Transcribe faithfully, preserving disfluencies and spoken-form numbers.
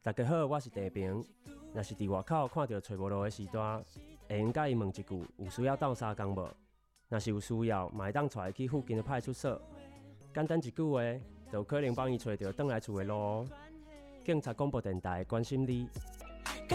大家好，我是地平。若是伫外口看到找无路的时段，会用甲伊问一句有需要斗相共无？若是有需要，嘛会当带伊去附近的派出所。简单一句话，就有可能帮伊找到转来厝的路哦。警察广播电台关心你。